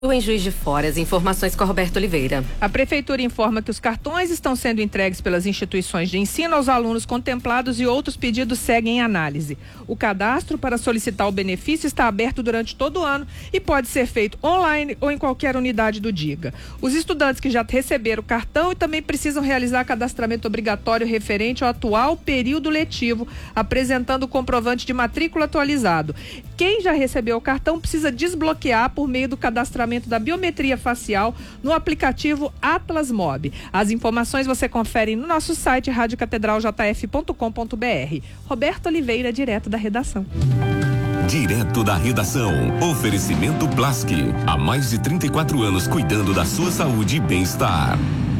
Em Juiz de Fora, as informações com a Roberto Oliveira. A Prefeitura informa que os cartões estão sendo entregues pelas instituições de ensino aos alunos contemplados e outros pedidos seguem em análise. O cadastro para solicitar o benefício está aberto durante todo o ano e pode ser feito online ou em qualquer unidade do DIGA. Os estudantes que já receberam o cartão e também precisam realizar cadastramento obrigatório referente ao atual período letivo, apresentando o comprovante de matrícula atualizado. Quem já recebeu o cartão precisa desbloquear por meio do cadastramento da biometria facial no aplicativo Atlas Mob. As informações você confere no nosso site radiocatedraljf.com.br. Roberto Oliveira, direto da redação. Direto da redação. Oferecimento Blask. Há mais de 34 anos cuidando da sua saúde e bem-estar.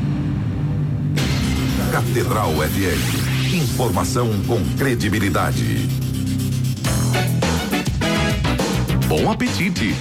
Catedral FM. Informação com credibilidade. Bom apetite!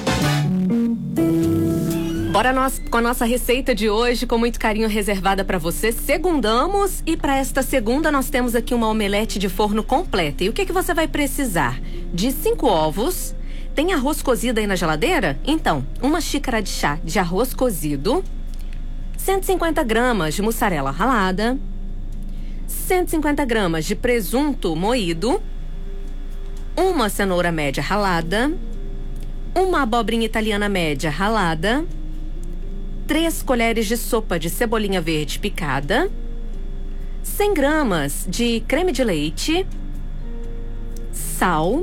Bora nós com a nossa receita de hoje, com muito carinho reservada para você. Segundamos e para esta segunda nós temos aqui uma omelete de forno completa. E o que você vai precisar? De 5 ovos. Tem arroz cozido aí na geladeira? Então, 1 xícara de chá de arroz cozido, 150 gramas de mussarela ralada, 150 gramas de presunto moído, 1 cenoura média ralada, 1 abobrinha italiana média ralada, 3 colheres de sopa de cebolinha verde picada, 100 gramas de creme de leite, sal,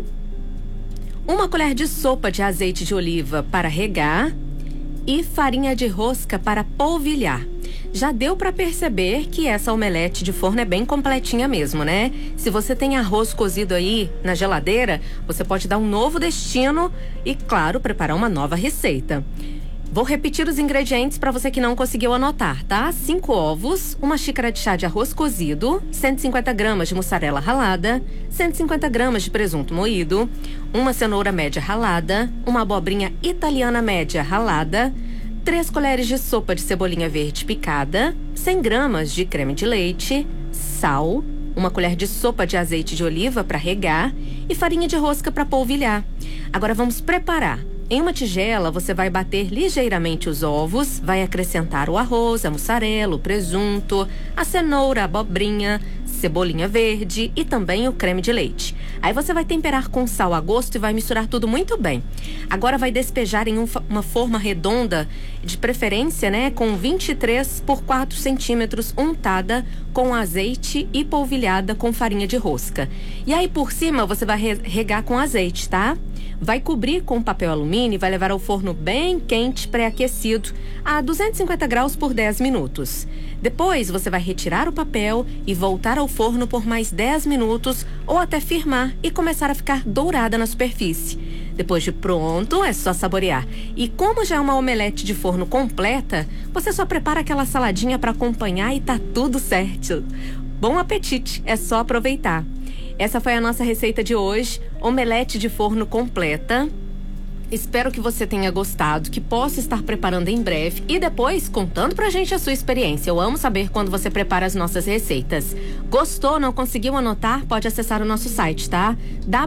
1 colher de sopa de azeite de oliva para regar e farinha de rosca para polvilhar. Já deu para perceber que essa omelete de forno é bem completinha mesmo, né? Se você tem arroz cozido aí na geladeira, você pode dar um novo destino e, claro, preparar uma nova receita. Vou repetir os ingredientes para você que não conseguiu anotar, tá? 5 ovos, 1 xícara de chá de arroz cozido, 150 gramas de mussarela ralada, 150 gramas de presunto moído, 1 cenoura média ralada, 1 abobrinha italiana média ralada, 3 colheres de sopa de cebolinha verde picada, 100 gramas de creme de leite, sal, 1 colher de sopa de azeite de oliva para regar e farinha de rosca para polvilhar. Agora vamos preparar. Em uma tigela, você vai bater ligeiramente os ovos, vai acrescentar o arroz, a mussarela, o presunto, a cenoura, a abobrinha, cebolinha verde e também o creme de leite. Aí você vai temperar com sal a gosto e vai misturar tudo muito bem. Agora vai despejar em uma forma redonda, de preferência, né, com 23 por 4 centímetros, untada com azeite e polvilhada com farinha de rosca. E aí por cima você vai regar com azeite, tá? Vai cobrir com papel alumínio e vai levar ao forno bem quente, pré-aquecido, a 250 graus por 10 minutos. Depois você vai retirar o papel e voltar ao forno por mais 10 minutos ou até firmar e começar a ficar dourada na superfície. Depois de pronto, é só saborear. E como já é uma omelete de forno completa, você só prepara aquela saladinha para acompanhar e tá tudo certo. Bom apetite, é só aproveitar. Essa foi a nossa receita de hoje, omelete de forno completa. Espero que você tenha gostado, que possa estar preparando em breve e depois contando pra gente a sua experiência. Eu amo saber quando você prepara as nossas receitas. Gostou, não conseguiu anotar? Pode acessar o nosso site, tá?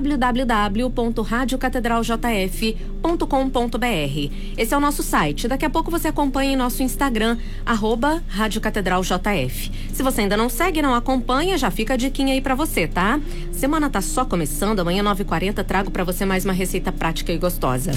www.radiocatedraljf.com.br. Esse é o nosso site. Daqui a pouco você acompanha em nosso Instagram, @radiocatedraljf. Se você ainda não segue, não acompanha, já fica a diquinha aí pra você, tá? Semana tá só começando, amanhã 9h40 trago pra você mais uma receita prática e gostosa.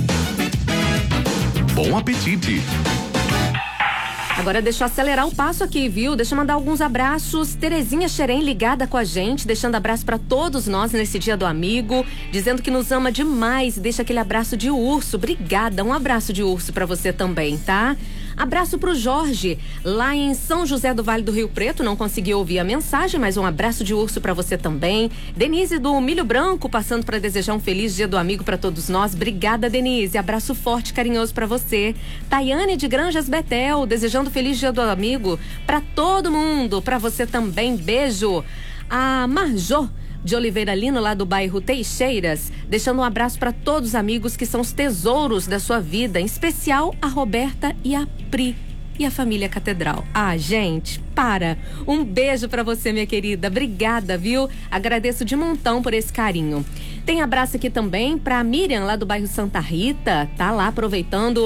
Bom apetite! Agora deixa eu acelerar o passo aqui, viu? Deixa eu mandar alguns abraços. Terezinha Xerém ligada com a gente, deixando abraço pra todos nós nesse dia do amigo, dizendo que nos ama demais, deixa aquele abraço de urso. Obrigada, um abraço de urso pra você também, tá? Abraço pro Jorge, lá em São José do Vale do Rio Preto, não consegui ouvir a mensagem, mas um abraço de urso pra você também. Denise do Milho Branco, passando pra desejar um feliz dia do amigo pra todos nós. Obrigada, Denise, abraço forte, carinhoso pra você. Tayane de Granjas Betel, desejando feliz dia do amigo pra todo mundo, pra você também, beijo. A Marjô de Oliveira Lino, lá do bairro Teixeiras, deixando um abraço para todos os amigos que são os tesouros da sua vida, em especial a Roberta e a Pri. e a família Catedral. Ah, gente, para! Um beijo pra você, minha querida. Obrigada, viu? Agradeço de montão por esse carinho. Tem abraço aqui também pra Miriam, lá do bairro Santa Rita. Tá lá aproveitando